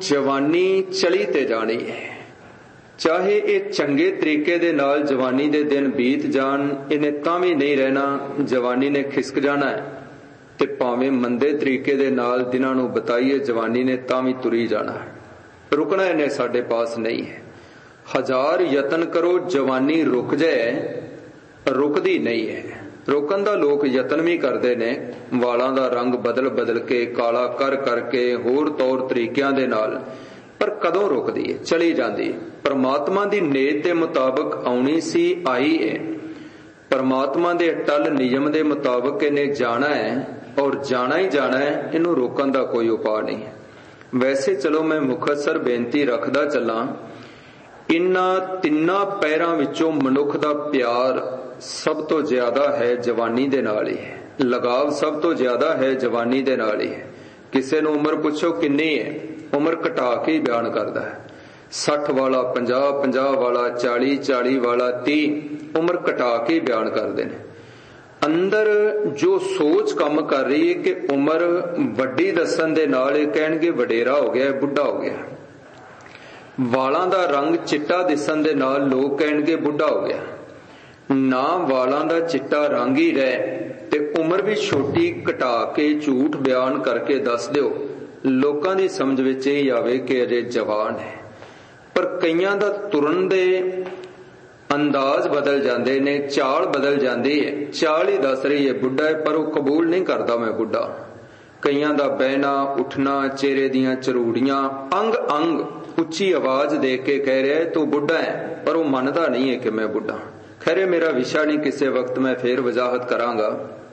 जवानी चली ते जानी है, चाहे ये चंगे तरीके दे नाल जवानी दे दिन बीत जान, इन्हें तां भी नहीं रहना, जवानी ने खिसक जाना है। ते भावें मंदे तरीके दे नाल दिनां नूं बताइए, जवानी ने तां भी तुरी जाना है, रुकना इन्हें साडे पास नहीं है। हजार यतन करो जवानी रुक जाए, रुकदी नहीं है। रोकन दा लोग यतन भी करते ने, वालां दा रंग बदल बदल के, काला कर करके, होर तौर तरीकिਆਂ दे नाल, पर कदों रुकदी है, चली जाती है। परमात्मा दी नेत दे मुताबिक आउणी सी, आई है। परमात्मा दे अटल नियम दे मुताबिक इन्हें जाना है और जाना ही जाना है, इनू रोकन दा कोई उपाय नहीं है। वैसे चलो मैं मुखतसर बेनती रखदा चलां, इन्हां तिन्नां पैरां विचों मनुख दा प्यार सब तो ज्यादा है जवानी दे नाल ही है, लगाव सब तो ज्यादा है जवानी दे नाल ही है। किसी नूं उम्र पुछो किन्नी है, उम्र घटा के ही बयान करदा है। 60 वाला 50, 50 वाला 40, 40 वाला 30, उम्र घटा के ही बयान करते हैं। अंदर जो सोच काम कर रही है कि उम्र वड्डी दसन दे नाल ये कहणगे वडेरा हो गया, बुढ़ा हो गया। वालां दा रंग चिट्टा दिसन दे नाल लोग कहणगे बुढ़ा हो गया। ना वालां दा चिट्टा रंग ही रहे ते उम्र भी छोटी घटा के झूठ बयान करके दस दिओ, लोकां दी समझ विच ही आवे कि अजे जवान है। पर कईयां दा तुरन दे अंदाज बदल जाते ने, चाल बदल जाती है, चाल ही दस रही है बुढ़ा है, पर वो कबूल नहीं करता मैं बुढ़ा। कईयां दा बहना उठना, चेहरे दियां चरूड़ियां, अंग अंग उच्ची आवाज दे के कह रहा है तू बुढ़ा है, पर वो मनता नहीं है कि मैं बुढ़ा। खैर मेरा विषय नहीं, किसी वक्त मैं फिर वजाहत करांगा।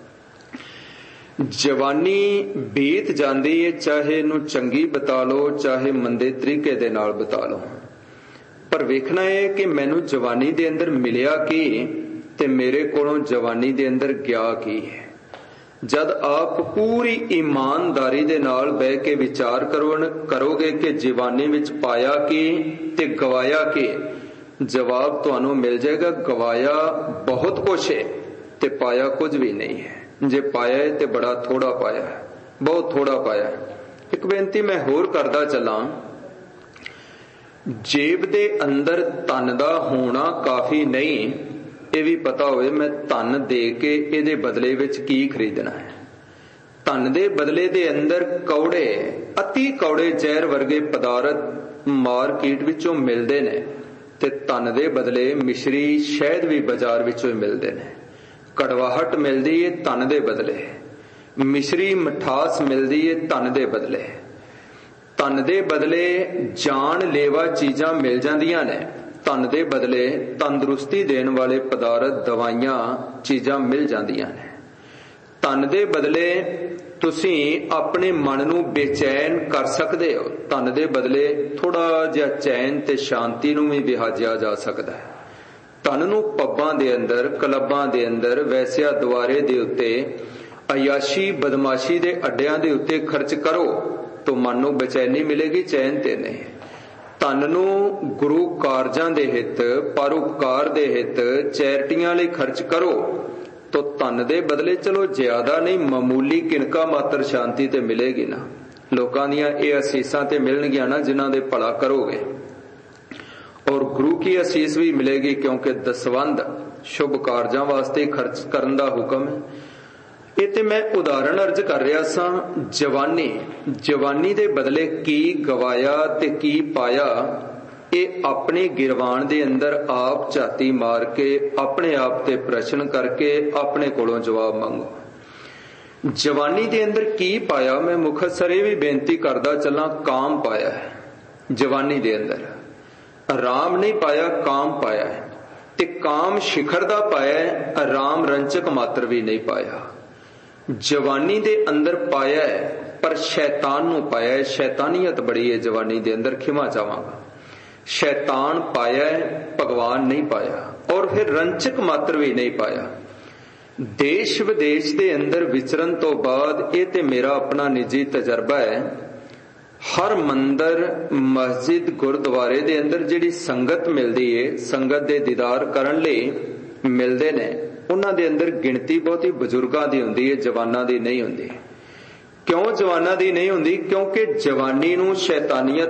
जवानी बीत जाती है, चाहे इनू चंगी बता लो, चाहे मंदे तरीके दे नाल बता लो, पर वेखना है कि मैनू जवानी दे अंदर मिलिया की ते मेरे कोलों जवानी दे अंदर गया की है। जद आप पूरी ईमानदारी दे नाल बह के विचार करोगे कि जवानी विच पाया की ते गवाया की, जवाब तुहानू मिल जाएगा गवाया बहुत कुछ है ते पाया कुछ भी नहीं है। जे पाया है ते बड़ा थोड़ा पाया है, बहुत थोड़ा पाया है। एक बेनती मैं होर करदा चलां, जेब दे अंदर धन दा होना काफी नहीं, ये भी पता होवे मैं धन दे के इहदे बदले विच की खरीदना है। धन दे बदले दे अंदर कौड़े, अति कौड़े जहर वर्गे पदार्थ मार्केट विचों मिलदे ने, ते धन दे बदले मिश्री शहद भी बाजार विचों मिलदे ने। कड़वाहट मिलदी है धन दे बदले, मिश्री मिठास मिलदी है धन दे बदले। धन दे बदले जान लेवा चीजां मिल जांदियां ने, धन दे बदले तंदुरुस्ती देण वाले पदार्थ दवाइयां चीजां मिल जांदियां ने। धन दे बदले तुसी अपने मन नू बेचैन कर सकते हो, धन दे बदले थोड़ा जिहा चैन ते शांति नू भी विहाजिया जा सकता है। धन नू पब्बां दे अंदर, क्लबां दे अंदर, वैसिया द्वारे दे उत्ते, अयाशी बदमाशी दे अड्डियां दे उत्ते खर्च करो तो मन नू बेचैनी मिलेगी, चैन ते नहीं। धन नू गुरु कारजां दे हित, परोपकार दे हित, चैरिटियां लई खर्च करो तो धन दे बदले चलो ज्यादा नहीं, मामूली किनका मात्र शांति ते मिलेगी ना। लोकां दियां ये असीसां ते मिलणगियां ना जिन्हां दे भला करोगे, और गुरु की असीस भी मिलेगी, क्योंकि दसवंध शुभ कारजां वास्ते खर्च करन दा हुक्म है। ये ते मैं उदाहरण अर्ज कर रहा सा। जवानी दे बदले की गवाया ते की पाया, ये अपने गिरवान दे अंदर आप झाती मार के, अपने आप ते प्रश्न करके अपने कोलों जवाब मांगो। जवानी दे अंदर की पाया, मैं मुखतसर भी बेनती करदा चला, काम पाया है जवानी दे अंदर, राम नहीं पाया, काम पाया है। ते काम शिखर दा पाया है, राम रंचक मात्र भी नहीं पाया। जवानी दे अंदर पाया है पर शैतान नू पाया है, शैतानियत बड़ी है जवानी दे अंदर, खिमा चावांगा। शैतान पाया है, भगवान नहीं पाया, और फिर रंचक मात्र भी नहीं पाया। देश विदेश दे अंदर विचरन तो बाद ये ते मेरा अपना निजी तजर्बा है, हर मंदिर मस्जिद गुरुद्वारे दे अंदर जिहड़ी संगत मिलदी है, संगत दे दीदार करन लई मिलदे ने, उन्हां दे अंदर गिणती बहुती बजुर्गां दी हुंदी है, जवानां दी नहीं हुंदी। क्यों जवानां दी नहीं हुंदी? क्योंकि जवानी नूं शैतानियत